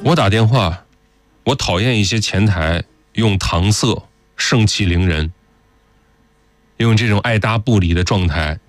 我打电话，我讨厌一些前台用搪塞、盛气凌人，用这种爱搭不理的状态